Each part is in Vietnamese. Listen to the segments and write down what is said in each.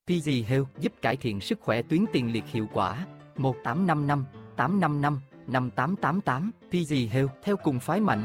PG Health giúp cải thiện sức khỏe tuyến tiền liệt hiệu quả. 1855 855 5888. PG Health theo cùng phái mạnh.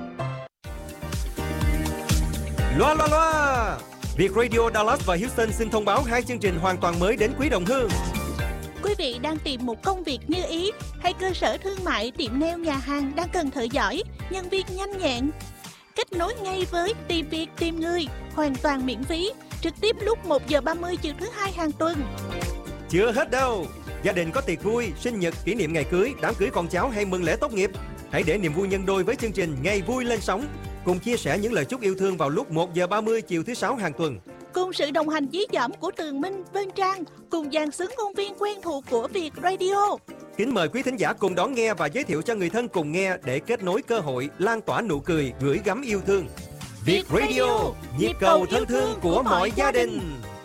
Loa loa loa! Việt Radio Dallas và Houston xin thông báo 2 chương trình hoàn toàn mới đến quý đồng hương. Quý vị đang tìm một công việc như ý hay cơ sở thương mại, tiệm nail, nhà hàng đang cần thợ giỏi, nhân viên nhanh nhẹn. Kết nối ngay với Tìm Việc Tìm Người, hoàn toàn miễn phí, trực tiếp lúc 1:30 chiều thứ Hai hàng tuần. Chưa hết đâu! Gia đình có tiệc vui, sinh nhật, kỷ niệm ngày cưới, đám cưới con cháu hay mừng lễ tốt nghiệp. Hãy để niềm vui nhân đôi với chương trình Ngày Vui lên sóng. Cùng chia sẻ những lời chúc yêu thương vào lúc 1:30 chiều thứ Sáu hàng tuần. Cùng sự đồng hành dí dỏm của Tường Minh, Vân Trang, cùng dàn xứng ngôn viên quen thuộc của Việt Radio. Kính mời quý thính giả cùng đón nghe và giới thiệu cho người thân cùng nghe để kết nối cơ hội, lan tỏa nụ cười, gửi gắm yêu thương. Việt Radio, nhịp cầu thân thương của mọi gia đình.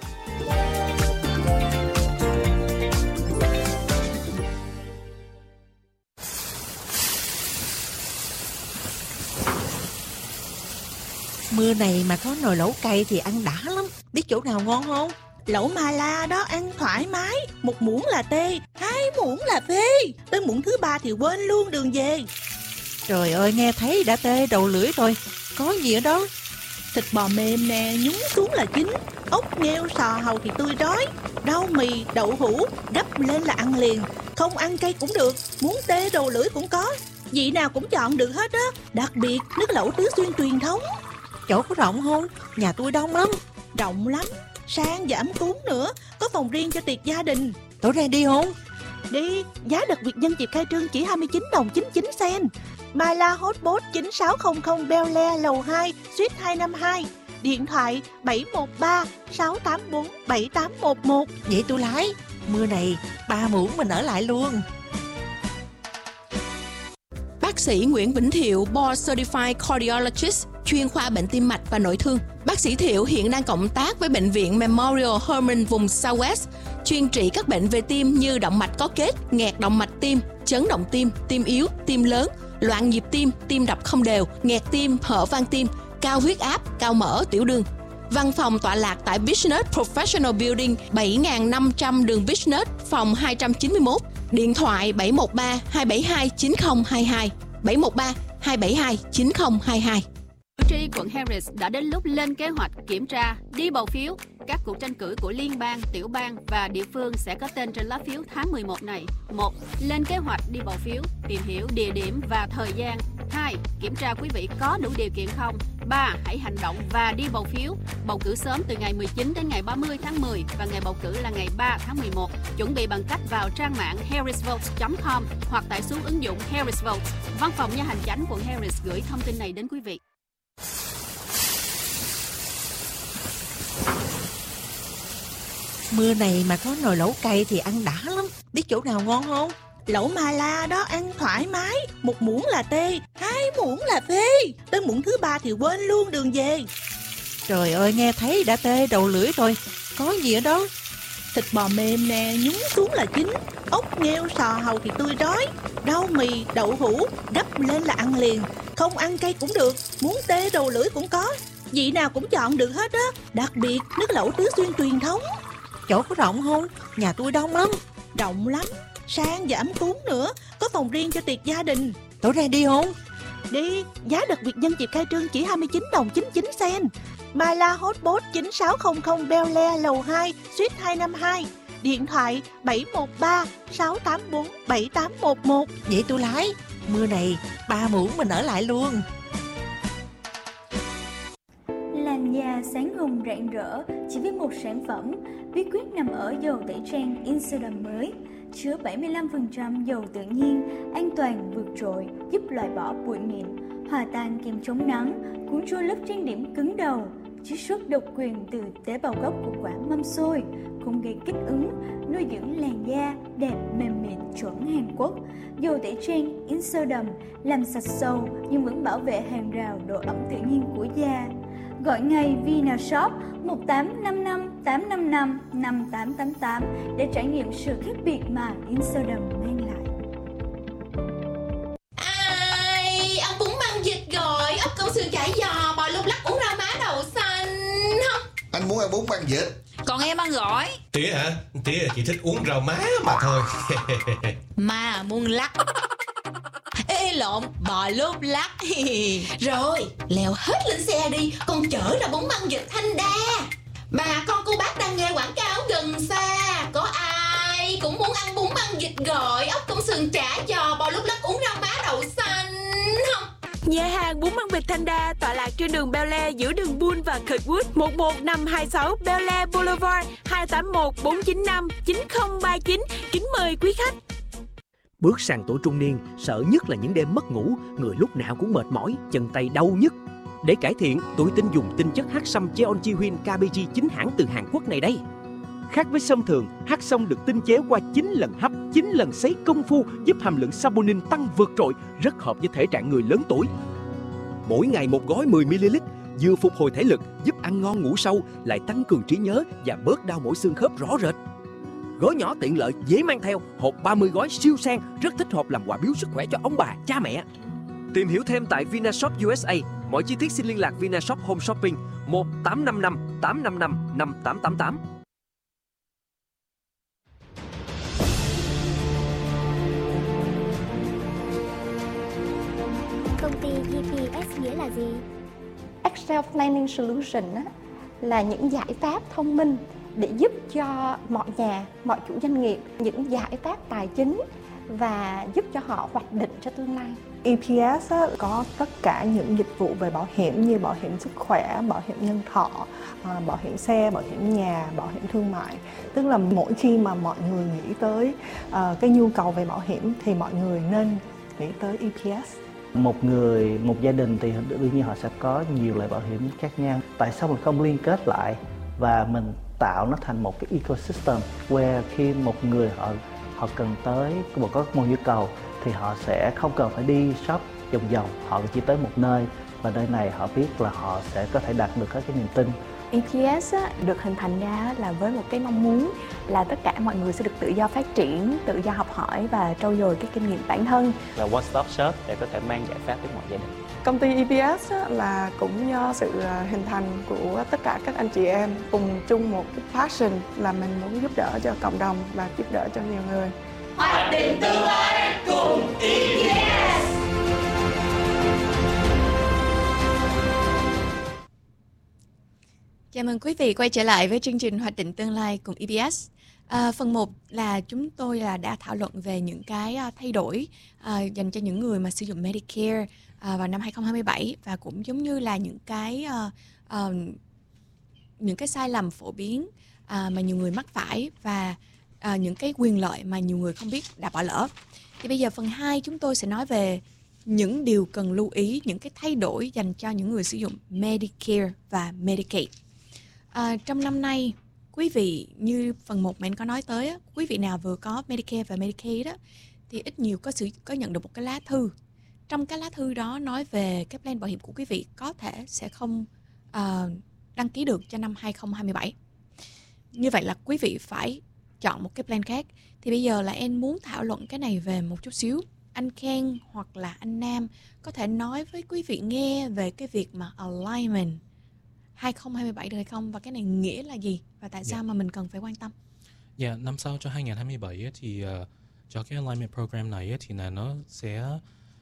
Mưa này mà có nồi lẩu cay thì ăn đã lắm. Biết chỗ nào ngon không? Lẩu Mà La đó ăn thoải mái. 1 muỗng là tê, 2 muỗng là phê. Tới muỗng thứ 3 thì quên luôn đường về. Trời ơi, nghe thấy đã tê đầu lưỡi rồi. Có gì ở đó? Thịt bò mềm nè, nhúng xuống là chín. Ốc nghêu sò hàu thì tươi rói. Rau mì, đậu hũ, gấp lên là ăn liền. Không ăn cay cũng được, muốn tê đầu lưỡi cũng có. Vị nào cũng chọn được hết á. Đặc biệt nước lẩu Tứ Xuyên truyền thống. Chỗ có rộng không? Nhà tôi đông lắm. Rộng lắm, sang giảm cúng nữa. Có phòng riêng cho tiệc gia đình. Tối nay đi không? Đi, giá đặc biệt nhân dịp khai trương chỉ 29 đồng 99 sen. My La Hotpot 9600 Bel Air lầu 2, suite 252. Điện thoại 713 684 7811. Vậy tôi lái. Mưa này 3 muỗng mình ở lại luôn. Bác sĩ Nguyễn Vĩnh Thiệu, Board Certified Cardiologist, chuyên khoa bệnh tim mạch và nội thương. Bác sĩ Thiệu hiện đang cộng tác với Bệnh viện Memorial Hermann vùng Southwest, chuyên trị các bệnh về tim như động mạch có kết, nghẹt động mạch tim, chấn động tim, tim yếu, tim lớn, loạn nhịp tim, tim đập không đều, nghẹt tim, hở van tim, cao huyết áp, cao mỡ, tiểu đường. Văn phòng tọa lạc tại Business Professional Building 7500 đường Business, phòng 291. Điện thoại 713 272 9022, 713 272 9022. Cử tri quận Harris đã đến lúc lên kế hoạch kiểm tra, đi bầu phiếu. Các cuộc tranh cử của liên bang, tiểu bang và địa phương sẽ có tên trên lá phiếu tháng 11 này. 1. Lên kế hoạch đi bầu phiếu, tìm hiểu địa điểm và thời gian. 2. Kiểm tra quý vị có đủ điều kiện không. 3. Hãy hành động và đi bầu phiếu. Bầu cử sớm từ ngày 19 đến ngày 30 tháng 10 và ngày bầu cử là ngày 3 tháng 11. Chuẩn bị bằng cách vào trang mạng harrisvotes.com hoặc tải xuống ứng dụng Harris Votes. Văn phòng Nha hành chánh quận Harris gửi thông tin này đến quý vị. Mưa này mà có nồi lẩu cay thì ăn đã lắm. Biết chỗ nào ngon không? Lẩu Mà La đó ăn thoải mái. 1 muỗng là tê, 2 muỗng là phê. Tới muỗng thứ 3 thì quên luôn đường về. Trời ơi, nghe thấy đã tê đầu lưỡi rồi. Có gì ở đó? Thịt bò mềm nè, nhúng xuống là chín. Ốc nghêu sò hàu thì tươi rói. Rau mì, đậu hũ, gấp lên là ăn liền. Không ăn cay cũng được, muốn tê đầu lưỡi cũng có. Vị nào cũng chọn được hết á. Đặc biệt nước lẩu Tứ Xuyên truyền thống. Chỗ có rộng không? Nhà tôi đông lắm. Rộng lắm, sang giảm cúng nữa. Có phòng riêng cho tiệc gia đình. Tối nay đi không? Đi, giá đặc biệt nhân dịp khai trương chỉ 29 đồng 99 sen. My La Hotpot 9600 Bel Air lầu 2, suite 252. Điện thoại 713 684 7811. Vậy tôi lái. Mưa này 3 muỗng mình ở lại luôn. Làn da sáng hồng rạng rỡ chỉ với một sản phẩm. Bí quyết nằm ở dầu tẩy trang Insodam mới, chứa 75% dầu tự nhiên, an toàn vượt trội, giúp loại bỏ bụi mịn, hòa tan kem chống nắng, cuốn trôi lớp trang điểm cứng đầu, chiết xuất độc quyền từ tế bào gốc của quả mâm xôi, không gây kích ứng, nuôi dưỡng làn da đẹp mềm mịn chuẩn Hàn Quốc. Dầu tẩy trang Insodam làm sạch sâu nhưng vẫn bảo vệ hàng rào độ ẩm tự nhiên của da. Gọi ngay Vina Shop 1855 855 5888 để trải nghiệm sự khác biệt mà Insodam mang lại. Ai, ông bún băng dịch rồi, ốc câu sườn chả giò, bò lung lắc uống rau má đậu xanh không? Anh Anh muốn ăn bún băng vịt. Còn em ăn gỏi. Tía hả? Tía chỉ thích uống rau má mà thôi. Mà muôn lắc. Ê lộn, bò lốp lắc. Rồi, leo hết lên xe đi, con chở ra bún băng vịt Thanh Đa. Bà con cô bác đang nghe quảng cáo gần xa, có ai cũng muốn ăn bún băng vịt gỏi, ốc công sườn chả giò, bò lốp lắc, uống rau má đậu xanh không? Nhà hàng bún băng vịt Thanh Đa tọa lạc trên đường Bel Air giữa đường Bull và Kirkwood, 11526 Bel Air Boulevard, 281 495 9039. Kính mời quý khách. Bước sang tuổi trung niên, sợ nhất là những đêm mất ngủ, người lúc nào cũng mệt mỏi, chân tay đau nhức. Để cải thiện, tuổi Tinh dùng tinh chất Hắc-Xăm Jeonji-Huynh KBG chính hãng từ Hàn Quốc này đây. Khác với sâm thường, Hắc-Xăm được tinh chế qua 9 lần hấp, 9 lần sấy công phu, giúp hàm lượng saponin tăng vượt trội, rất hợp với thể trạng người lớn tuổi. Mỗi ngày một gói 10ml, vừa phục hồi thể lực, giúp ăn ngon ngủ sâu, lại tăng cường trí nhớ và bớt đau mỏi xương khớp rõ rệt. Gói nhỏ tiện lợi, dễ mang theo, hộp 30 gói siêu sang, rất thích hợp làm quà biếu sức khỏe cho ông bà, cha mẹ. Tìm hiểu thêm tại Vinashop USA. Mọi chi tiết xin liên lạc Vinashop Home Shopping 1855 855 5888. Công ty EPS nghĩa là gì? Excel Planning Solution là những giải pháp thông minh để giúp cho mọi nhà, mọi chủ doanh nghiệp những giải pháp tài chính và giúp cho họ hoạch định cho tương lai. EPS có tất cả những dịch vụ về bảo hiểm như bảo hiểm sức khỏe, bảo hiểm nhân thọ, bảo hiểm xe, bảo hiểm nhà, bảo hiểm thương mại. Tức là mỗi khi mà mọi người nghĩ tới cái nhu cầu về bảo hiểm thì mọi người nên nghĩ tới EPS. Một gia đình thì đương nhiên họ sẽ có nhiều loại bảo hiểm khác nhau. Tại sao mình không liên kết lại và mình tạo nó thành một cái ecosystem where khi một người họ cần tới có một nhu cầu thì họ sẽ không cần phải đi shop vòng vòng, họ chỉ tới một nơi và nơi này họ biết là họ sẽ có thể đạt được các cái niềm tin. EPS được hình thành ra là với một cái mong muốn là tất cả mọi người sẽ được tự do phát triển, tự do học hỏi và trau dồi cái kinh nghiệm bản thân. Là one stop shop để có thể mang giải pháp đến mọi gia đình. Công ty EPS là cũng do sự hình thành của tất cả các anh chị em cùng chung một cái passion là mình muốn giúp đỡ cho cộng đồng và giúp đỡ cho nhiều người. Hoạch định tương lai cùng EPS. Chào mừng quý vị quay trở lại với chương trình Hoạch định tương lai cùng EPS. Phần 1 là chúng tôi đã thảo luận về những cái thay đổi dành cho những người mà sử dụng Medicare vào năm 2027 và cũng giống như là những cái sai lầm phổ biến mà nhiều người mắc phải và những cái quyền lợi mà nhiều người không biết đã bỏ lỡ. Thì bây giờ phần 2 chúng tôi sẽ nói về những điều cần lưu ý, những cái thay đổi dành cho những người sử dụng Medicare và Medicaid. Trong năm nay, quý vị như phần 1 mà anh có nói tới, quý vị nào vừa có Medicare và Medicaid thì ít nhiều có nhận được một cái lá thư. Trong cái lá thư đó nói về cái plan bảo hiểm của quý vị có thể sẽ không đăng ký được cho năm 2027. Như vậy là quý vị phải chọn một cái plan khác. Thì bây giờ là em muốn thảo luận cái này về một chút xíu. Anh Ken hoặc là anh Nam có thể nói với quý vị nghe về cái việc mà alignment 2027 được hay không, và cái này nghĩa là gì và tại sao mà mình cần phải quan tâm? Năm sau cho 2027 thì cho cái alignment program này thì là nó sẽ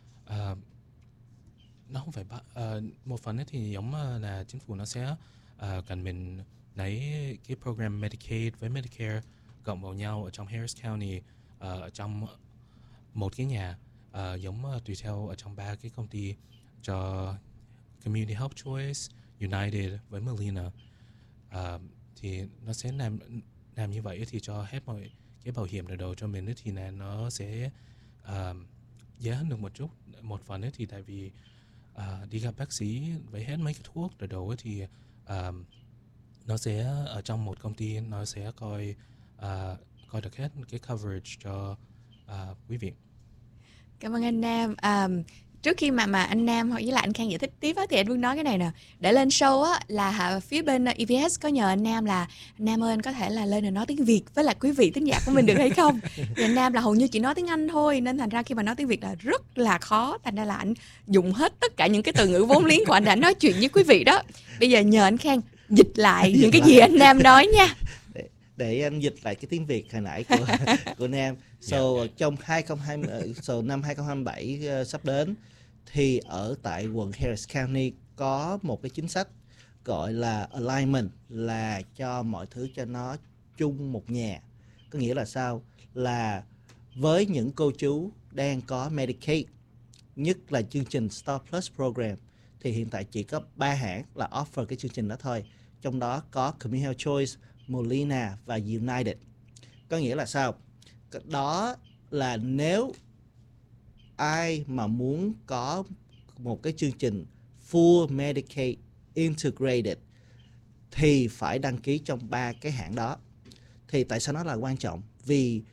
nó không phải một phần thì giống là chính phủ nó sẽ cần mình lấy cái program Medicaid với Medicare cộng vào nhau ở trong Harris County, ở trong một cái nhà, giống tùy theo ở trong 3 cái công ty cho Community Health Choice, United với Molina, thì nó sẽ làm như vậy thì cho hết mọi cái bảo hiểm đầu cho mình thì là nó sẽ dễ hơn được một chút. Một phần thì tại vì đi gặp bác sĩ với hết mấy cái thuốc đầu thì nó sẽ ở trong một công ty nó sẽ coi được hết cái coverage cho quý vị. Cảm ơn anh Nam. Trước khi mà anh Nam hoặc với lại anh Khang giải thích tiếp thì anh muốn nói cái này nè. Để lên show là phía bên EPS có nhờ anh Nam là anh Nam ơi, anh có thể là lên và nói tiếng Việt với lại quý vị thính giả của mình được hay không? Thì anh Nam là hầu như chỉ nói tiếng Anh thôi, nên thành ra khi mà nói tiếng Việt là rất là khó. Thành ra là anh dùng hết tất cả những cái từ ngữ vốn liếng của anh đã nói chuyện với quý vị đó. Bây giờ nhờ anh Khang dịch lại những cái gì anh Nam nói nha. Để anh dịch lại cái tiếng Việt hồi nãy của Nam. Trong năm 2027 sắp đến thì ở tại quận Harris County có một cái chính sách gọi là alignment, là cho mọi thứ cho nó chung một nhà. Có nghĩa là sao? Là với những cô chú đang có Medicaid, nhất là chương trình Star Plus Program, thì hiện tại chỉ có 3 hãng là offer cái chương trình đó thôi. Trong đó có Community Health Choice, Molina và United. Có nghĩa là sao? Đó là nếu ai mà muốn có một cái chương trình full Medicaid integrated thì phải đăng ký trong 3 cái hãng đó. Thì tại sao nó là quan trọng? Vì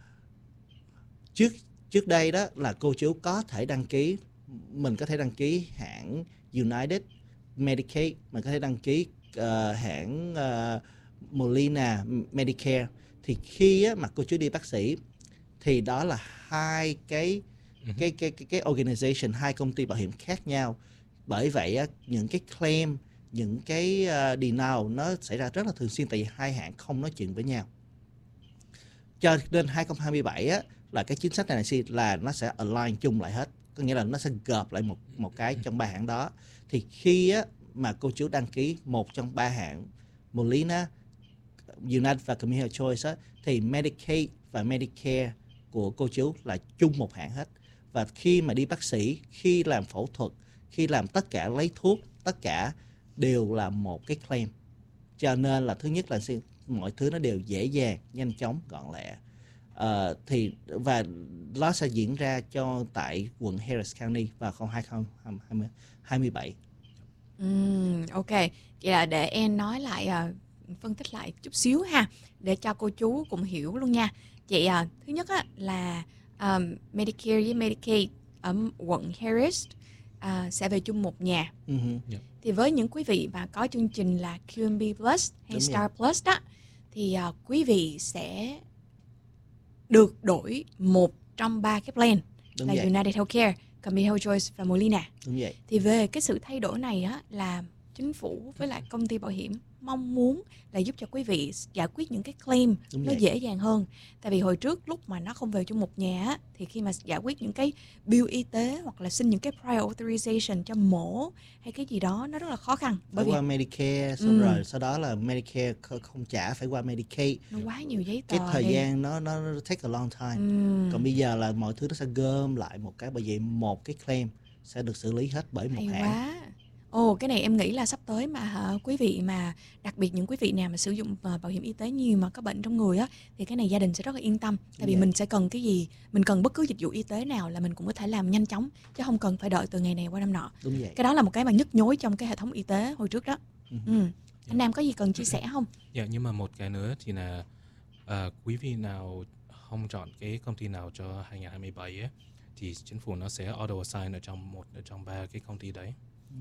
trước đây đó là cô chú có thể đăng ký, mình có thể đăng ký hãng United Medicaid, mình có thể đăng ký hãng Molina Medicare. Thì khi mà cô chú đi bác sĩ thì đó là hai cái organization, hai công ty bảo hiểm khác nhau. Bởi vậy những cái claim, những cái denial nó xảy ra rất là thường xuyên, tại vì hai hãng không nói chuyện với nhau. Cho nên 2027 là cái chính sách này là nó sẽ align chung lại hết, có nghĩa là nó sẽ gộp lại một cái trong 3 hãng đó. Thì khi mà cô chú đăng ký một trong 3 hãng Molina, United và Community Health Choice thì Medicaid và Medicare của cô chú là chung một hãng hết. Và khi mà đi bác sĩ, khi làm phẫu thuật, khi làm tất cả lấy thuốc, tất cả đều là một cái claim. Cho nên là thứ nhất là mọi thứ nó đều dễ dàng, nhanh chóng, gọn lẹ. Và nó sẽ diễn ra cho tại quận Harris County vào năm 2027. Ok, vậy là để em nói lại, phân tích lại chút xíu ha, để cho cô chú cũng hiểu luôn nha. Vậy thứ nhất là Medicare với Medicaid ở quận Harris sẽ về chung một nhà. Thì với những quý vị mà có chương trình là QMB Plus hay Star Plus đó, thì quý vị sẽ được đổi một trong 3 cái plan. Đúng là vậy. United Healthcare, Community Health Choice và Molina. Đúng vậy. Thì về cái sự thay đổi này là chính phủ với lại công ty bảo hiểm mong muốn là giúp cho quý vị giải quyết những cái claim nó dễ dàng hơn. Tại vì hồi trước lúc mà nó không về chung một nhà thì khi mà giải quyết những cái bill y tế hoặc là xin những cái prior authorization cho mổ hay cái gì đó nó rất là khó khăn. Phải qua Medicare, xong rồi sau đó là Medicare không trả, phải qua Medicaid. Nó quá nhiều giấy tờ. Cái thời gian nó take a long time. Còn bây giờ là mọi thứ nó sẽ gom lại một cái, bởi vậy một cái claim sẽ được xử lý hết bởi một hãng. Quá. Cái này em nghĩ là sắp tới mà quý vị mà đặc biệt những quý vị nào mà sử dụng bảo hiểm y tế nhiều mà có bệnh trong người thì cái này gia đình sẽ rất là yên tâm. Tại vì mình sẽ cần cái gì, mình cần bất cứ dịch vụ y tế nào là mình cũng có thể làm nhanh chóng, chứ không cần phải đợi từ ngày này qua năm nọ. Đúng vậy. Cái đó là một cái mà nhức nhối trong cái hệ thống y tế hồi trước đó. Anh Nam có gì cần chia sẻ không? Dạ, nhưng mà một cái nữa thì là quý vị nào không chọn cái công ty nào cho 2027 thì chính phủ nó sẽ auto assign ở trong 3 cái công ty đấy.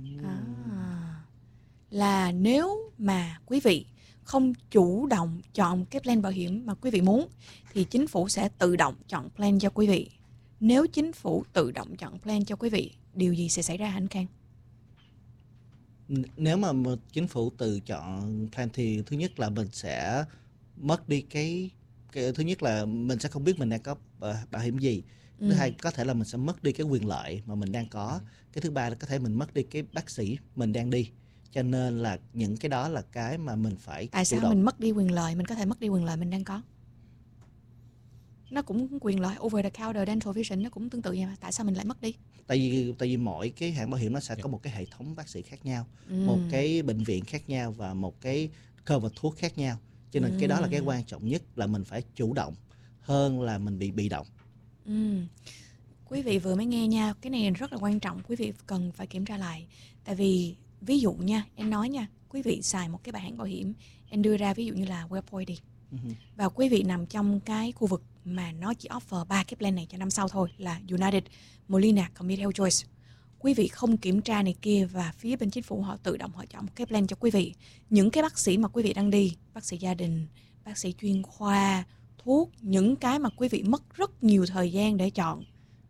Là nếu mà quý vị không chủ động chọn cái plan bảo hiểm mà quý vị muốn thì chính phủ sẽ tự động chọn plan cho quý vị. Nếu chính phủ tự động chọn plan cho quý vị, điều gì sẽ xảy ra anh Khang? Nếu mà chính phủ tự chọn plan thì thứ nhất là mình sẽ mất đi cái thứ nhất là mình sẽ không biết mình đang có bảo hiểm gì. Thứ hai, có thể là mình sẽ mất đi cái quyền lợi mà mình đang có. Cái thứ ba là có thể mình mất đi cái bác sĩ mình đang đi. Cho nên là những cái đó là cái mà mình phải Tại sao mình mất đi quyền lợi? Mình có thể mất đi quyền lợi mình đang có. Nó cũng quyền lợi over the counter dental vision, nó cũng tương tự vậy mà. Tại sao mình lại mất đi? Tại vì mỗi cái hãng bảo hiểm nó sẽ có một cái hệ thống bác sĩ khác nhau, một cái bệnh viện khác nhau và một cái cover thuốc khác nhau. Cho nên cái đó là cái quan trọng nhất, là mình phải chủ động hơn là mình bị động. Quý vị vừa mới nghe nha, cái này rất là quan trọng, quý vị cần phải kiểm tra lại. Tại vì ví dụ nha, em nói nha, quý vị xài một cái hãng bảo hiểm, em đưa ra ví dụ như là WellPoint đi, và quý vị nằm trong cái khu vực mà nó chỉ offer 3 cái plan này cho năm sau thôi, là United, Molina, Community Health Choice. Quý vị không kiểm tra này kia và phía bên chính phủ họ tự động họ chọn một cái plan cho quý vị. Những cái bác sĩ mà quý vị đang đi, bác sĩ gia đình, bác sĩ chuyên khoa, thuốc, những cái mà quý vị mất rất nhiều thời gian để chọn,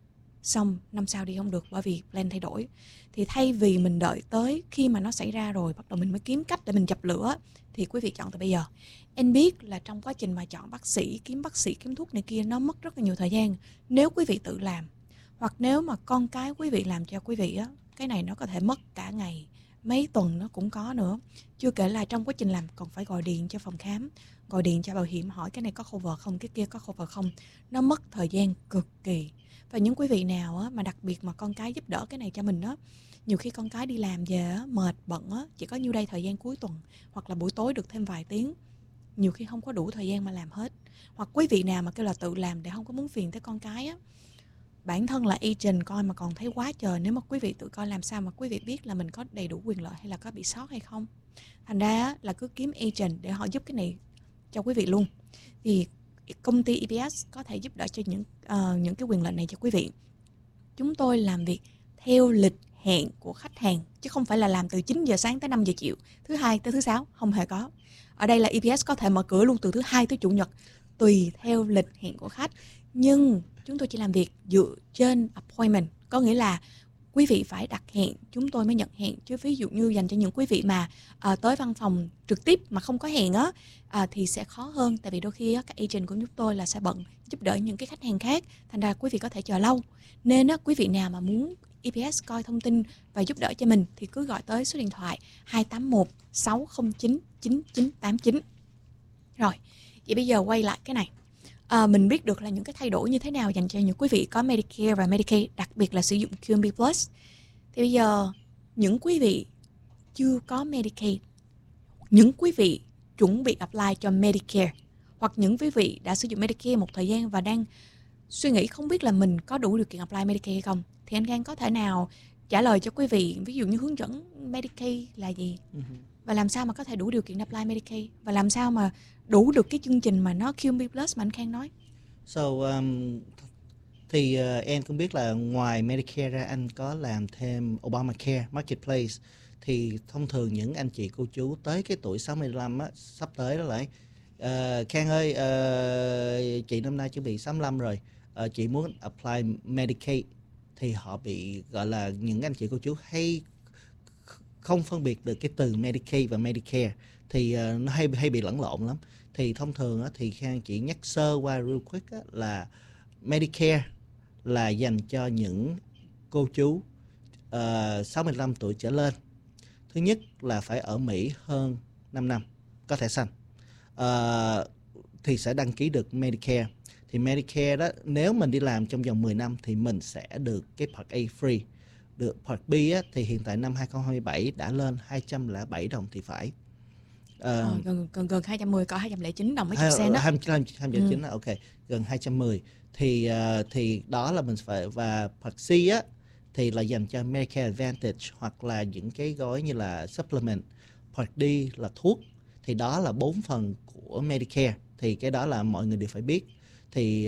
xong năm sau đi không được bởi vì plan thay đổi. Thì thay vì mình đợi tới khi mà nó xảy ra rồi bắt đầu mình mới kiếm cách để mình dập lửa, thì quý vị chọn từ bây giờ. Em biết là trong quá trình mà chọn bác sĩ, kiếm thuốc này kia nó mất rất là nhiều thời gian nếu quý vị tự làm. Hoặc nếu mà con cái quý vị làm cho quý vị á, cái này nó có thể mất cả ngày, mấy tuần nó cũng có nữa. Chưa kể là trong quá trình làm còn phải gọi điện cho phòng khám, gọi điện cho bảo hiểm hỏi cái này có cover không, cái kia có cover không. Nó mất thời gian cực kỳ. Và những quý vị nào á, mà đặc biệt mà con cái giúp đỡ cái này cho mình á, nhiều khi con cái đi làm về á, mệt bận á, chỉ có nhiêu đây thời gian cuối tuần hoặc là buổi tối được thêm vài tiếng, nhiều khi không có đủ thời gian mà làm hết. Hoặc quý vị nào mà kêu là tự làm để không có muốn phiền tới con cái á, bản thân là agent coi mà còn thấy quá trời. Nếu mà quý vị tự coi làm sao mà quý vị biết là mình có đầy đủ quyền lợi hay là có bị sót hay không. Thành ra á, là cứ kiếm agent để họ giúp cái này cho quý vị luôn. Thì công ty EPS có thể giúp đỡ cho những cái quyền lợi này cho quý vị. Chúng tôi làm việc theo lịch hẹn của khách hàng, chứ không phải là làm từ 9 giờ sáng tới 5 giờ chiều, thứ hai tới thứ sáu, không hề có. Ở đây là EPS có thể mở cửa luôn từ thứ hai tới chủ nhật, tùy theo lịch hẹn của khách. Nhưng chúng tôi chỉ làm việc dựa trên appointment, có nghĩa là quý vị phải đặt hẹn, chúng tôi mới nhận hẹn. Chứ ví dụ như dành cho những quý vị mà tới văn phòng trực tiếp mà không có hẹn á, thì sẽ khó hơn. Tại vì đôi khi á, các agent của chúng tôi là sẽ bận giúp đỡ những cái khách hàng khác, thành ra quý vị có thể chờ lâu. Nên á, quý vị nào mà muốn EPS coi thông tin và giúp đỡ cho mình thì cứ gọi tới số điện thoại 281 609 9989. Rồi, vậy bây giờ quay lại cái này. Mình biết được là những cái thay đổi như thế nào dành cho những quý vị có Medicare và Medicaid, đặc biệt là sử dụng QMB Plus. Thì bây giờ những quý vị chưa có Medicaid, những quý vị chuẩn bị apply cho Medicare, hoặc những quý vị đã sử dụng Medicare một thời gian và đang suy nghĩ không biết là mình có đủ điều kiện apply Medicare hay không, thì anh Khang có thể nào trả lời cho quý vị, ví dụ như hướng dẫn Medicaid là gì, và làm sao mà có thể đủ điều kiện apply Medicaid, và làm sao mà đủ được cái chương trình mà nó QMB Plus mà anh Khang nói. Thì em cũng biết là ngoài Medicare ra anh có làm thêm Obamacare Marketplace. Thì thông thường những anh chị cô chú tới cái tuổi 65 á, sắp tới đó lại Khang ơi, chị năm nay chuẩn bị 65 rồi, chị muốn apply Medicaid, thì họ bị gọi là những anh chị cô chú hay không phân biệt được cái từ Medicaid và Medicare, thì nó hay bị lẫn lộn lắm. Thì thông thường á, thì Khang chỉ nhắc sơ qua real quick á, là Medicare là dành cho những cô chú 65 tuổi trở lên. Thứ nhất là phải ở Mỹ hơn 5 năm, có thẻ xanh, thì sẽ đăng ký được Medicare. Thì Medicare đó, nếu mình đi làm trong vòng 10 năm thì mình sẽ được cái Part A free. Được Part B á, thì hiện tại năm 2027 đã lên 207 đồng thì phải. Gần 210, có 209 đồng mấy chục sen đó. 209 ok, gần 210. Thì đó là mình phải. Và Part C á, thì là dành cho Medicare Advantage hoặc là những cái gói như là supplement. Part D là thuốc, thì đó là 4 phần của Medicare, thì cái đó là mọi người đều phải biết. Thì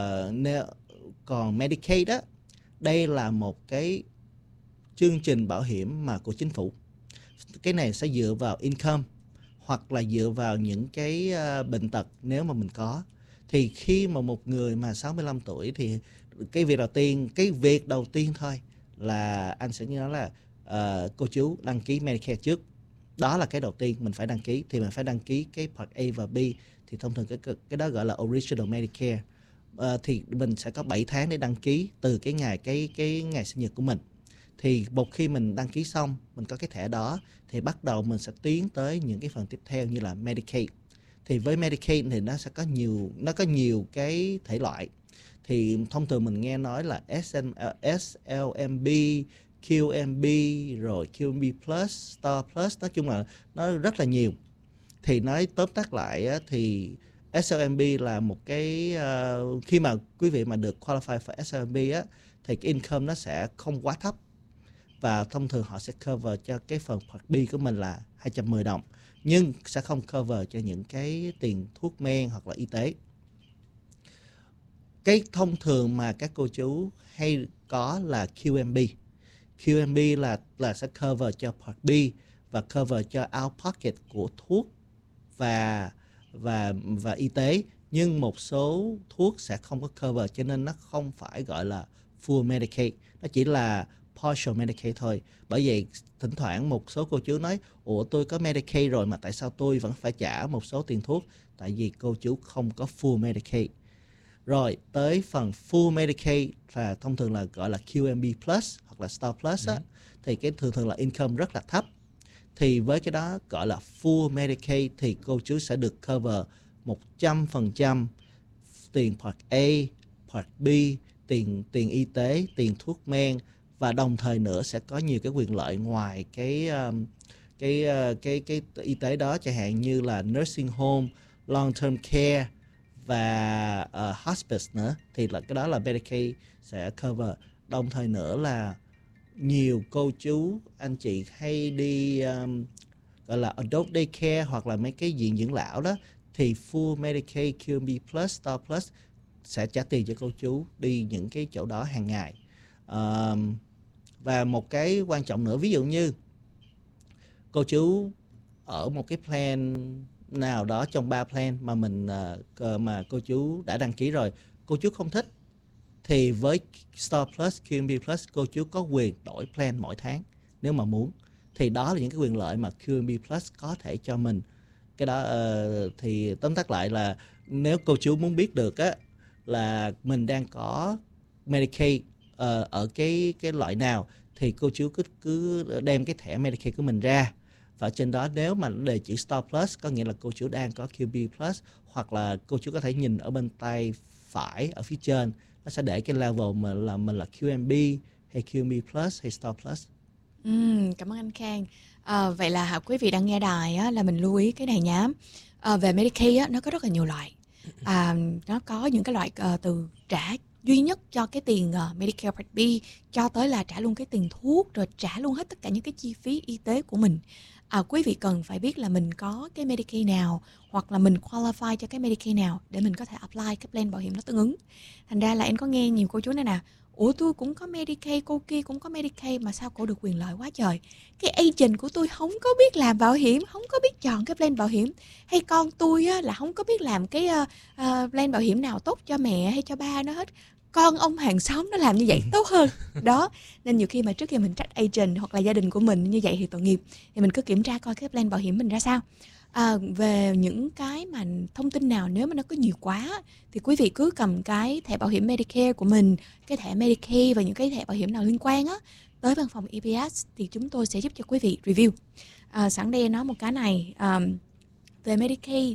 còn Medicaid đó, đây là một cái chương trình bảo hiểm mà của chính phủ. Cái này sẽ dựa vào income hoặc là dựa vào những cái bệnh tật nếu mà mình có. Thì khi mà một người mà 65 tuổi thì cái việc đầu tiên thôi là anh sẽ nhớ là cô chú đăng ký Medicare trước. Đó là cái đầu tiên mình phải đăng ký. Thì mình phải đăng ký cái Part A và B. Thì thông thường cái đó gọi là Original Medicare. Thì mình sẽ có 7 tháng để đăng ký từ cái ngày sinh nhật của mình. Thì một khi mình đăng ký xong, mình có cái thẻ đó, thì bắt đầu mình sẽ tiến tới những cái phần tiếp theo như là Medicaid. Thì với Medicaid thì nó có nhiều cái thể loại. Thì thông thường mình nghe nói là SLMB, QMB, rồi QMB Plus, Star Plus, nói chung là nó rất là nhiều. Thì nói tóm tắt lại thì SLMB là một cái khi mà quý vị mà được qualify for SLMB á, thì cái income nó sẽ không quá thấp, và thông thường họ sẽ cover cho cái phần Part B của mình là 210 đồng, nhưng sẽ không cover cho những cái tiền thuốc men hoặc là y tế. Cái thông thường mà các cô chú hay có là QMB. QMB là sẽ cover cho Part B và cover cho out pocket của thuốc và y tế, nhưng một số thuốc sẽ không có cover, cho nên nó không phải gọi là full Medicaid, nó chỉ là partial Medicaid thôi. Bởi vậy thỉnh thoảng một số cô chú nói ủa tôi có Medicaid rồi mà tại sao tôi vẫn phải trả một số tiền thuốc? Tại vì cô chú không có full Medicaid. Rồi tới phần full Medicaid là thông thường là gọi là QMB Plus hoặc là Star Plus á, thì cái thường là income rất là thấp. Thì với cái đó gọi là full Medicaid thì cô chú sẽ được cover 100% tiền Part A, Part B, tiền y tế, tiền thuốc men, và đồng thời nữa sẽ có nhiều cái quyền lợi ngoài cái y tế đó, chẳng hạn như là nursing home, long term care và hospice nữa, thì là cái đó là Medicaid sẽ cover. Đồng thời nữa là nhiều cô chú anh chị hay đi gọi là adult daycare hoặc là mấy cái viện dưỡng lão đó, thì full Medicaid, QMB Plus, Star Plus sẽ trả tiền cho cô chú đi những cái chỗ đó hàng ngày. Và một cái quan trọng nữa, ví dụ như cô chú ở một cái plan nào đó trong 3 plan mà mà cô chú đã đăng ký rồi, cô chú không thích, thì với Star Plus, QMB Plus cô chú có quyền đổi plan mỗi tháng nếu mà muốn. Thì đó là những cái quyền lợi mà QMB Plus có thể cho mình. Cái đó thì tóm tắt lại là nếu cô chú muốn biết được á là mình đang có Medicaid ở cái loại nào, thì cô chú cứ đem cái thẻ Medicaid của mình ra, và trên đó nếu mà nó đề chữ Star Plus có nghĩa là cô chú đang có QMB Plus, hoặc là cô chú có thể nhìn ở bên tay phải ở phía trên, nó sẽ để cái level mà là mình là QMB hay QMB Plus hay Star Plus. Cảm ơn anh Khang. Vậy là quý vị đang nghe đài á, là mình lưu ý cái này nhá. Về Medicaid á, nó có rất là nhiều loại. Nó có những cái loại từ trả duy nhất cho cái tiền Medicare Part B, cho tới là trả luôn cái tiền thuốc, rồi trả luôn hết tất cả những cái chi phí y tế của mình. Quý vị cần phải biết là mình có cái Medicaid nào, hoặc là mình qualify cho cái Medicaid nào để mình có thể apply cái plan bảo hiểm nó tương ứng. Thành ra là em có nghe nhiều cô chú này nè, ủa tôi cũng có Medicaid, cô kia cũng có Medicaid mà sao cô được quyền lợi quá trời. Cái agent của tôi không có biết làm bảo hiểm, không có biết chọn cái plan bảo hiểm. Hay con tôi á, là không có biết làm cái plan bảo hiểm nào tốt cho mẹ hay cho ba nó hết. Con ông hàng xóm nó làm như vậy tốt hơn. Đó, nên nhiều khi mà trước khi mình trách agent hoặc là gia đình của mình như vậy thì tội nghiệp. Thì mình cứ kiểm tra coi cái plan bảo hiểm mình ra sao. Về những cái mà thông tin nào nếu mà nó có nhiều quá thì quý vị cứ cầm cái thẻ bảo hiểm Medicare của mình, cái thẻ Medicaid và những cái thẻ bảo hiểm nào liên quan á, tới văn phòng EPS thì chúng tôi sẽ giúp cho quý vị review. Sẵn đây nói một cái này, về Medicaid,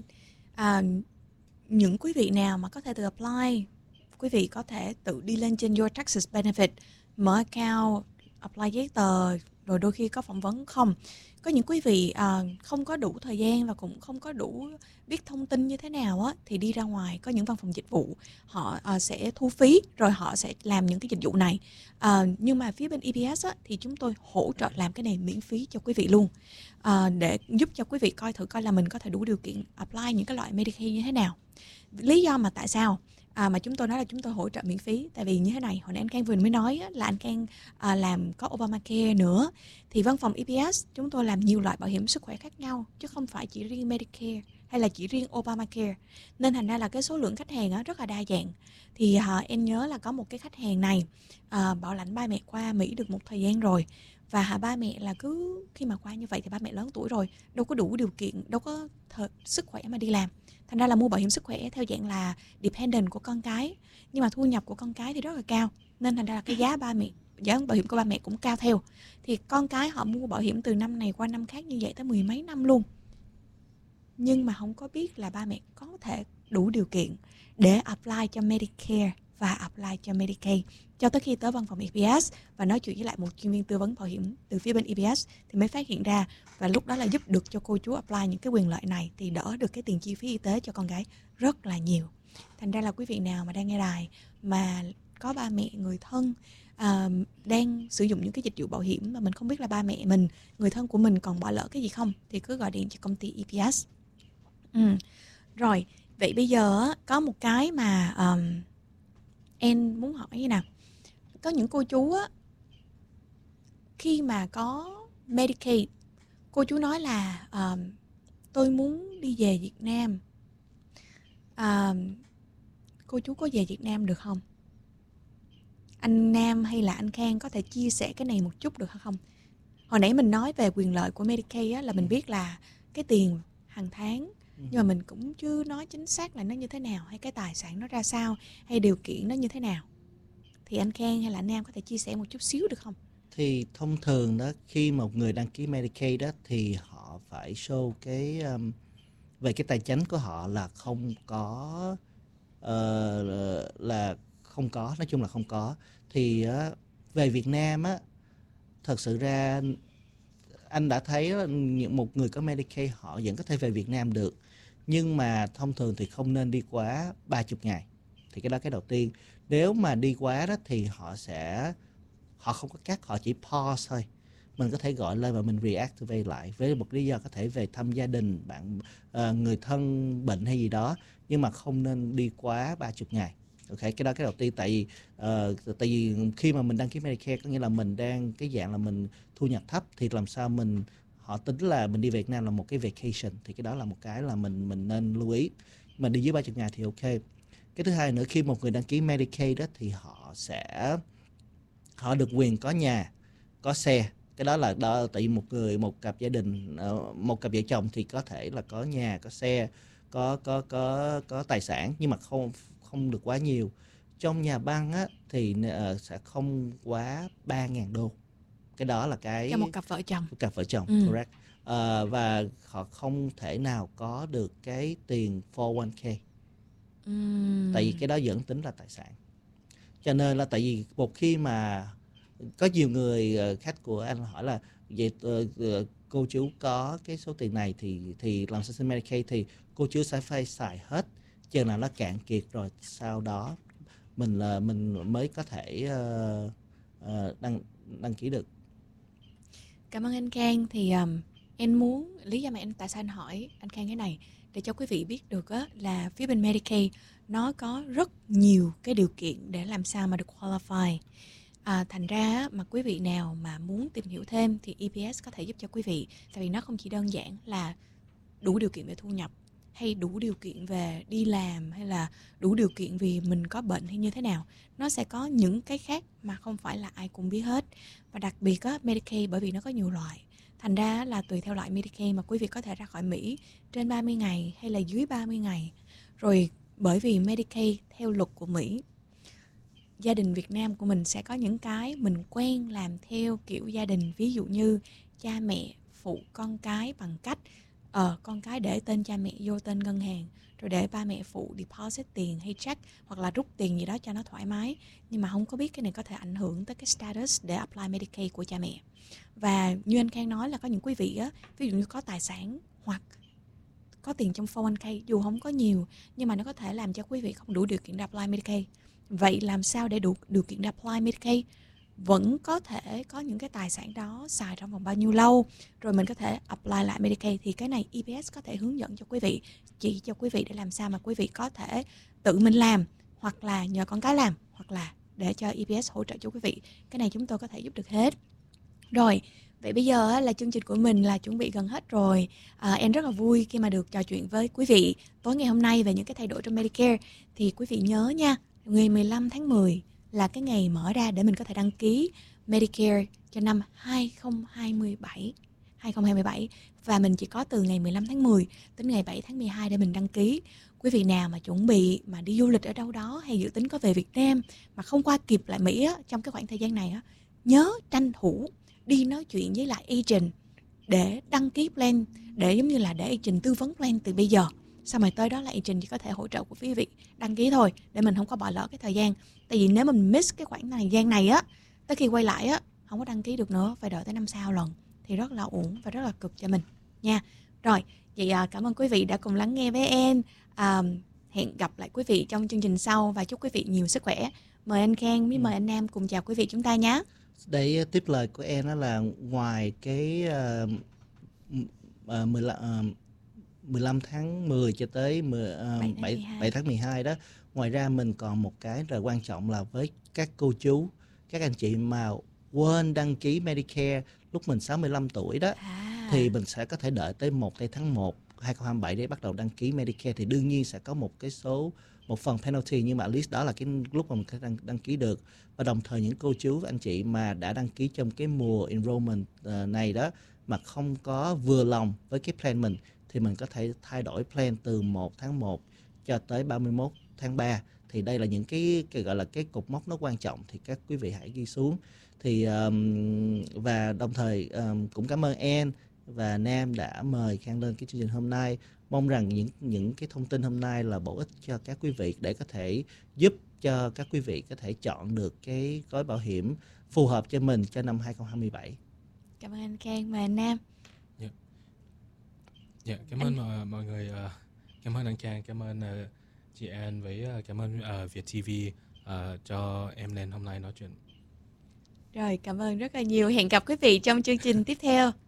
những quý vị nào mà có thể tự apply, quý vị có thể tự đi lên trên Your Taxes Benefit, mở account, apply giấy tờ, rồi đôi khi có phỏng vấn không. Có những quý vị không có đủ thời gian và cũng không có đủ biết thông tin như thế nào á, thì đi ra ngoài có những văn phòng dịch vụ họ sẽ thu phí, rồi họ sẽ làm những cái dịch vụ này. Nhưng mà phía bên EPS á, thì chúng tôi hỗ trợ làm cái này miễn phí cho quý vị luôn, để giúp cho quý vị coi thử coi là mình có thể đủ điều kiện apply những cái loại Medicaid như thế nào. Lý do mà tại sao mà chúng tôi nói là chúng tôi hỗ trợ miễn phí, tại vì như thế này, hồi nãy anh Khang vừa mới nói á, là anh Khang làm có Obamacare nữa, thì văn phòng EPS chúng tôi làm nhiều loại bảo hiểm sức khỏe khác nhau, chứ không phải chỉ riêng Medicare hay là chỉ riêng Obamacare, nên thành ra là cái số lượng khách hàng á, rất là đa dạng. Thì em nhớ là có một cái khách hàng này bảo lãnh ba mẹ qua Mỹ được một thời gian rồi, và ba mẹ là cứ khi mà qua như vậy thì ba mẹ lớn tuổi rồi, đâu có đủ điều kiện, đâu có sức khỏe mà đi làm. Thành ra là mua bảo hiểm sức khỏe theo dạng là dependent của con cái, nhưng mà thu nhập của con cái thì rất là cao, nên thành ra là cái giá bảo hiểm của ba mẹ cũng cao theo. Thì con cái họ mua bảo hiểm từ năm này qua năm khác như vậy tới 10 mấy năm luôn, nhưng mà không có biết là ba mẹ có thể đủ điều kiện để apply cho Medicare và apply cho Medicaid, cho tới khi tới văn phòng EPS và nói chuyện với lại một chuyên viên tư vấn bảo hiểm từ phía bên EPS thì mới phát hiện ra, và lúc đó là giúp được cho cô chú apply những cái quyền lợi này, thì đỡ được cái tiền chi phí y tế cho con gái rất là nhiều. Thành ra là quý vị nào mà đang nghe đài mà có ba mẹ, người thân đang sử dụng những cái dịch vụ bảo hiểm mà mình không biết là ba mẹ mình, người thân của mình còn bỏ lỡ cái gì không, thì cứ gọi điện cho công ty EPS. Rồi, vậy bây giờ có một cái mà em muốn hỏi như nào. Có những cô chú á, khi mà có Medicaid, cô chú nói là tôi muốn đi về Việt Nam, cô chú có về Việt Nam được không? anh Nam hay là anh Khang có thể chia sẻ cái này một chút được không? Hồi nãy mình nói về quyền lợi của Medicaid á, là mình biết là cái tiền hàng tháng, nhưng mà mình cũng chưa nói chính xác là nó như thế nào, hay cái tài sản nó ra sao, hay điều kiện nó như thế nào. Thì anh Khang hay là anh Nam có thể chia sẻ một chút xíu được không? Thì thông thường đó, khi một người đăng ký Medicaid đó thì họ phải show cái về cái tài chính của họ là không có nói chung là không có. Thì về Việt Nam á, thật sự ra anh đã thấy một người có Medicaid họ vẫn có thể về Việt Nam được, nhưng mà thông thường thì không nên đi quá 30 ngày. Thì cái đó cái đầu tiên. Nếu mà đi quá đó thì họ không có cắt, họ chỉ pause thôi. Mình có thể gọi lên và mình reactivate lại với một lý do có thể về thăm gia đình, bạn người thân bệnh hay gì đó, nhưng mà không nên đi quá 30 ngày. Ok, cái đó cái đầu tiên. Tại vì khi mà mình đăng ký Medicare có nghĩa là mình đang cái dạng là mình thu nhập thấp, thì làm sao họ tính là mình đi Việt Nam là một cái vacation, thì cái đó là một cái là mình nên lưu ý. Mà đi dưới 30 ngày thì ok. Cái thứ hai nữa, khi một người đăng ký Medicaid đó thì họ được quyền có nhà, có xe. Cái đó là tại vì một cặp gia đình, một cặp vợ chồng thì có thể là có nhà, có xe, có tài sản, nhưng mà không được quá nhiều. Trong nhà băng á thì sẽ không quá 3.000 đô. Cái đó là cái cho một cặp vợ chồng. Một cặp vợ chồng, correct. Và họ không thể nào có được cái tiền 401k. Tại vì cái đó vẫn tính là tài sản. Cho nên là tại vì một khi mà có nhiều người khách của anh hỏi là vậy cô chú có cái số tiền này thì làm xin Medicaid thì cô chú sẽ phải xài hết chừng nào nó cạn kiệt rồi sau đó mình mới có thể đăng ký được. Cảm ơn anh Khang. Thì em muốn lý do mà tại sao anh hỏi anh Khang cái này để cho quý vị biết được á, là phía bên Medicaid nó có rất nhiều cái điều kiện để làm sao mà được qualify. Thành ra mà quý vị nào mà muốn tìm hiểu thêm thì EPS có thể giúp cho quý vị. Tại vì nó không chỉ đơn giản là đủ điều kiện về thu nhập, hay đủ điều kiện về đi làm, hay là đủ điều kiện vì mình có bệnh hay như thế nào. Nó sẽ có những cái khác mà không phải là ai cũng biết hết. Và đặc biệt á, Medicaid bởi vì nó có nhiều loại. Thành ra là tùy theo loại Medicaid mà quý vị có thể ra khỏi Mỹ trên 30 ngày hay là dưới 30 ngày. Rồi bởi vì Medicaid theo luật của Mỹ, gia đình Việt Nam của mình sẽ có những cái mình quen làm theo kiểu gia đình. Ví dụ như cha mẹ phụ con cái bằng cách con cái để tên cha mẹ vô tên ngân hàng, rồi để ba mẹ phụ deposit tiền hay check hoặc là rút tiền gì đó cho nó thoải mái. Nhưng mà không có biết cái này có thể ảnh hưởng tới cái status để apply Medicaid của cha mẹ. Và như anh Khang nói là có những quý vị á, ví dụ như có tài sản hoặc có tiền trong 401k dù không có nhiều, nhưng mà nó có thể làm cho quý vị không đủ điều kiện để apply Medicaid. Vậy làm sao để đủ điều kiện để apply Medicaid? Vẫn có thể có những cái tài sản đó xài trong vòng bao nhiêu lâu rồi mình có thể apply lại Medicaid. Thì cái này EPS có thể hướng dẫn cho quý vị, chỉ cho quý vị để làm sao mà quý vị có thể tự mình làm, hoặc là nhờ con cái làm, hoặc là để cho EPS hỗ trợ cho quý vị. Cái này chúng tôi có thể giúp được hết. Rồi, vậy bây giờ là chương trình của mình là chuẩn bị gần hết rồi. Em rất là vui khi mà được trò chuyện với quý vị tối ngày hôm nay về những cái thay đổi trong Medicare. Thì quý vị nhớ nha, ngày 15 tháng 10 là cái ngày mở ra để mình có thể đăng ký Medicare cho năm 2027. Và mình chỉ có từ ngày 15 tháng 10 đến ngày 7 tháng 12 để mình đăng ký. Quý vị nào mà chuẩn bị mà đi du lịch ở đâu đó hay dự tính có về Việt Nam mà không qua kịp lại Mỹ á, trong cái khoảng thời gian này á, nhớ tranh thủ đi nói chuyện với lại agent để đăng ký plan, để giống như là để agent tư vấn plan từ bây giờ. Xong rồi tới đó là agent chỉ có thể hỗ trợ của quý vị đăng ký thôi, để mình không có bỏ lỡ cái thời gian. Tại vì nếu mình miss cái khoảng thời gian này á, tới khi quay lại á không có đăng ký được nữa, phải đợi tới năm sau lần, thì rất là uổng và rất là cực cho mình nha. Rồi, vậy cảm ơn quý vị đã cùng lắng nghe với em. Hẹn gặp lại quý vị trong chương trình sau và chúc quý vị nhiều sức khỏe. Mời anh Khang với mời anh Nam cùng chào quý vị chúng ta nhé. Để tiếp lời của em đó là ngoài cái 15 tháng 10 cho tới 7 tháng 12 đó, ngoài ra mình còn một cái rất là quan trọng là với các cô chú, các anh chị mà quên đăng ký Medicare lúc mình 65 tuổi đó, thì mình sẽ có thể đợi tới 1 tháng 1 2027 để bắt đầu đăng ký Medicare thì đương nhiên sẽ có một phần penalty, nhưng mà at least đó là cái lúc mà mình có thể đăng ký được. Và đồng thời những cô chú và anh chị mà đã đăng ký trong cái mùa enrollment này đó mà không có vừa lòng với cái plan mình thì mình có thể thay đổi plan từ 1 tháng 1 cho tới 31 tháng 3. Thì đây là những cái gọi là cái cột mốc nó quan trọng, thì các quý vị hãy ghi xuống. Thì và đồng thời cũng cảm ơn Ann và Nam đã mời Khang lên cái chương trình hôm nay. Mong rằng những cái thông tin hôm nay là bổ ích cho các quý vị để có thể giúp cho các quý vị có thể chọn được cái gói bảo hiểm phù hợp cho mình cho năm 2027. Cảm ơn anh Khang và Nam. Dạ, cảm ơn mọi người. Cảm ơn anh Khang, cảm ơn chị Ann, với cảm ơn Việt TV cho em lên hôm nay nói chuyện. Rồi, cảm ơn rất là nhiều. Hẹn gặp quý vị trong chương trình tiếp theo.